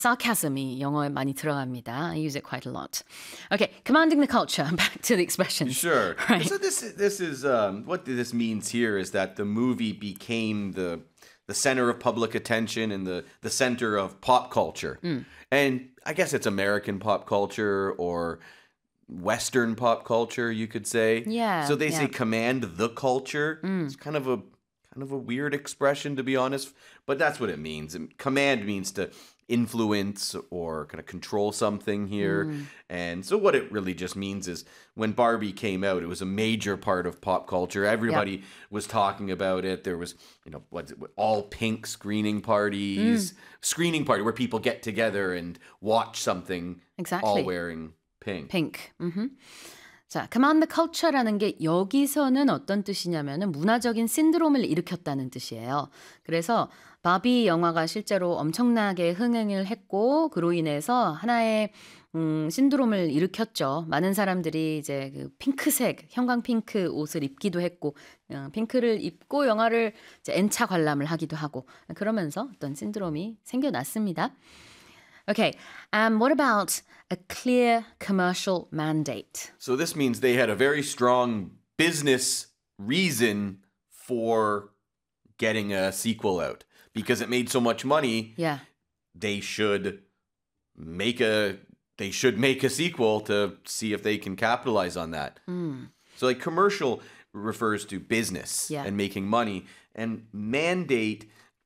sarcasm이 영어에 많이 들어갑니다. I use it quite a lot. Okay, commanding the culture. Back to the expressions. Sure. Right. So this is what this means here is that the movie became the center of public attention and the center of pop culture. And I guess it's American pop culture or Western pop culture, you could say. Yeah. So they say command the culture. It's kind of a weird expression, to be honest, but that's what it means. And command means to influence or kind of control something here. And so what it really just means is when Barbie came out, it was a major part of pop culture. Everybody was talking about it. There was, all pink screening parties, screening party where people get together and watch something all wearing pink. Pink. 자, command the culture라는 게 여기서는 어떤 뜻이냐면은 문화적인 신드롬을 일으켰다는 뜻이에요. 그래서 바비 영화가 실제로 엄청나게 흥행을 했고 그로 인해서 하나의 신드롬을 일으켰죠. 많은 사람들이 이제 그 핑크색, 형광 핑크 옷을 입기도 했고 핑크를 입고 영화를 이제 N차 관람을 하기도 하고 그러면서 어떤 신드롬이 생겨났습니다. Okay, what about a clear commercial mandate? So this means they had a very strong business reason for getting a sequel out. Because it made so much money, they should make a sequel to see if they can capitalize on that. So like commercial refers to business and making money. And mandate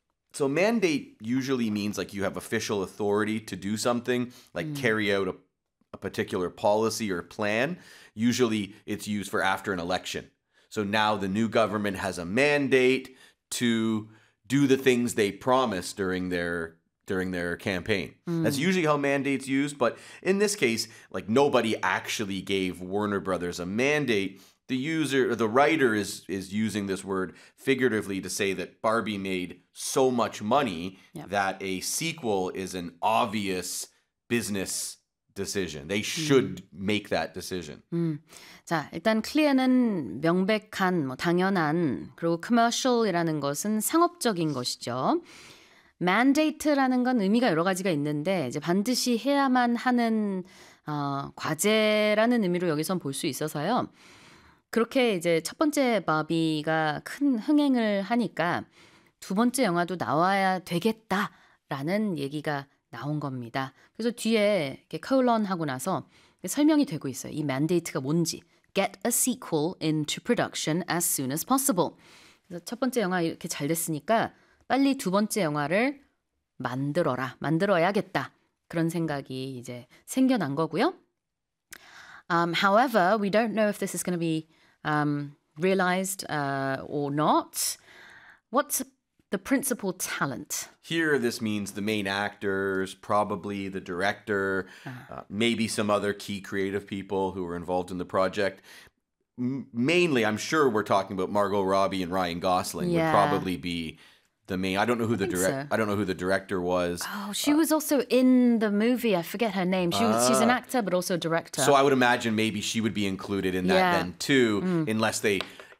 usually means like you have official authority to do something, like carry out a particular policy or plan. Usually it's used for after an election. So now the new government has a mandate to do the things they promised during their campaign. That's usually how mandate's used, but in this case, like nobody actually gave Warner Brothers a mandate. The writer is using this word figuratively to say that Barbie made so much money that a sequel is an obvious business decision. They should make that decision. 자, 일단 clear는 명백한, 당연한, 그리고 commercial이라는 것은 상업적인 것이죠. mandate라는 건 의미가 여러 가지가 있는데 이제 반드시 해야만 하는 과제라는 의미로 여기선 볼 수 있어서요. 그렇게 이제 첫 번째 바비가 큰 흥행을 하니까 두 번째 영화도 나와야 되겠다라는 얘기가 나온 겁니다. 그래서 뒤에 이렇게 콜론하고 나서 설명이 되고 있어요. 이 mandate가 뭔지. Get a sequel into production as soon as possible. 그래서 첫 번째 영화 이렇게 잘 됐으니까 빨리 두 번째 영화를 만들어야겠다. 그런 생각이 이제 생겨난 거고요. However, we don't know if this is going to be realized or not. What's the principal talent? Here, this means the main actors, probably the director, maybe some other key creative people who were involved in the project. Mainly, I'm sure we're talking about Margot Robbie and Ryan Gosling would probably be the main. I don't know who the director was. Oh, she was also in the movie. I forget her name. She's an actor, but also a director. So I would imagine maybe she would be included in that then too, unless they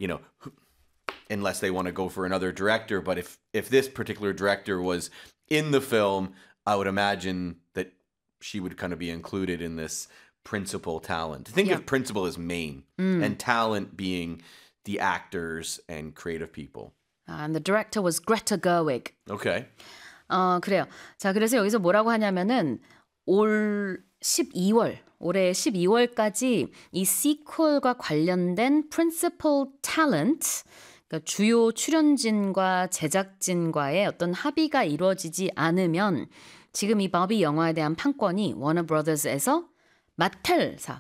want to go for another director. But if this particular director was in the film, I would imagine that she would kind of be included in this principal talent. Think of principal as main and talent being the actors and creative people. And the director was Greta Gerwig. Okay. 그래요. 자, 그래서 여기서 뭐라고 하냐면은 올해 12월까지 이 시퀄과 관련된 principal talent, 그러니까 주요 출연진과 제작진과의 어떤 합의가 이루어지지 않으면 지금 이 바비 영화에 대한 판권이 워너브라더스에서 마텔사,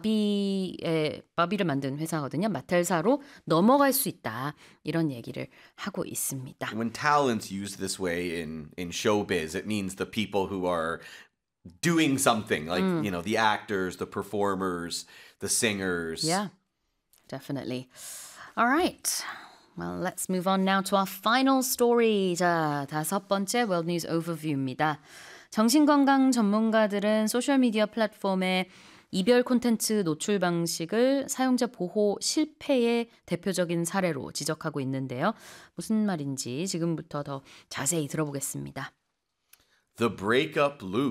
바비를 만든 회사거든요. 마텔사로 넘어갈 수 있다. 이런 얘기를 하고 있습니다. When talent's used this way in showbiz, it means the people who are doing something, like, the actors, the performers, the singers. Yeah, definitely. All right. Well, let's move on now to our final story. 자, 다섯 번째 World News Overview입니다. 정신건강 전문가들은 소셜미디어 플랫폼의 이별 콘텐츠 노출 방식을 사용자 보호 실패의 대표적인 사례로 지적하고 있는데요. 무슨 말인지 지금부터 더 자세히 들어보겠습니다. The breakup loop.